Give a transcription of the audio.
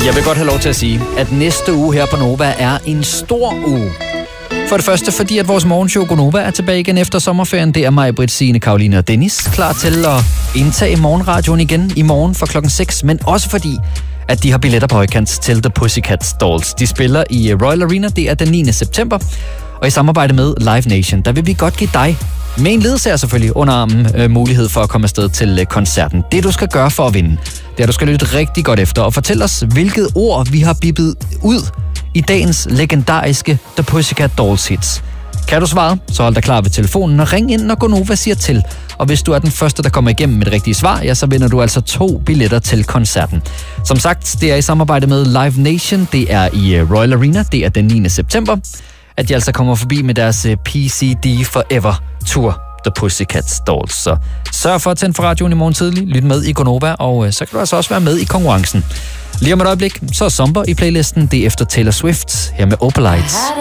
Jeg vil godt have lov til at sige, at næste uge her på Nova er en stor uge. For det første, fordi at vores morgenshow Gonova er tilbage igen efter sommerferien. Det er mig, Britt, Signe, Karoline og Dennis klar til at indtage morgenradioen igen i morgen fra klokken 6. Men også fordi, at de har billetter på højkant til The Pussycat Dolls. De spiller i Royal Arena, det er den 9. september. Og i samarbejde med Live Nation, der vil vi godt give dig, med en ledsager selvfølgelig, under armen mulighed for at komme afsted til koncerten. Det du skal gøre for at vinde, det er, at du skal lytte rigtig godt efter og fortælle os, hvilket ord vi har bippet ud i dagens legendariske The Pussycat Dolls hits. Kan du svare, så hold dig klar ved telefonen og ring ind, når Gonova siger til. Og hvis du er den første, der kommer igennem med det rigtige svar, ja, så vinder du altså 2 billetter til koncerten. Som sagt, det er i samarbejde med Live Nation. Det er i Royal Arena. Det er den 9. september, at de altså kommer forbi med deres PCD Forever Tour, The Pussycat Dolls. Så sørg for at tænde for radioen i morgen tidlig. Lyt med i Gonova, og så kan du altså også være med i konkurrencen. Lige om et øjeblik, så er Somber i playlisten. Det er efter Taylor Swift her med Opalites.